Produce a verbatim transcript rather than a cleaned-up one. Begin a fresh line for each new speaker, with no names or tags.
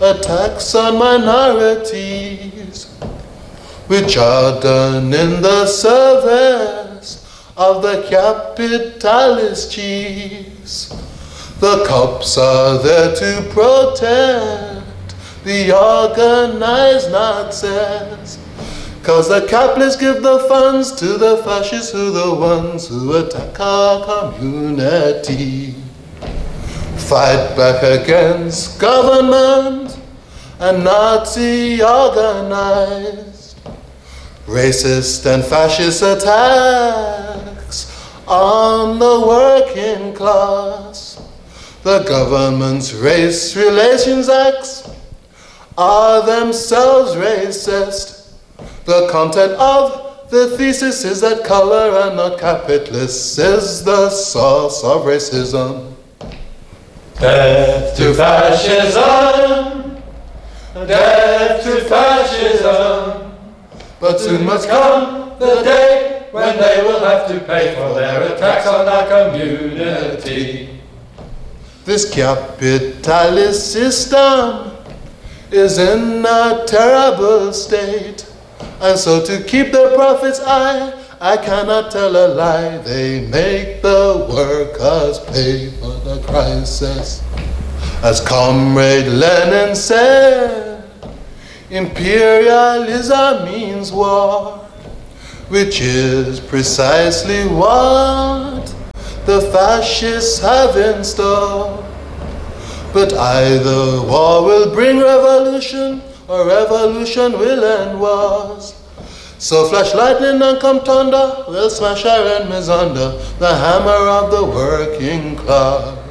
attacks on minorities, which are done in the service of the capitalist chiefs. The cops are there to protect the organized Nazis, 'cause the capitalists give the funds to the fascists, who the ones who attack our community. Fight back against government and Nazi organized, racist and fascist attacks on the working class. The government's Race Relations Acts are themselves racist. The content of the thesis is that color and not capitalists is the source of racism.
Death to fascism! Death to fascism!
But soon must come
the day when they will have to pay for their attacks on our community.
This capitalist system is in a terrible state, and so to keep their profits, I, I cannot tell a lie. They make the workers pay for the crisis. As Comrade Lenin said, imperialism means war, which is precisely what the fascists have in store. But either war will bring revolution, or revolution will end wars. So flash lightning and come thunder, we'll smash our enemies under the hammer of the working class.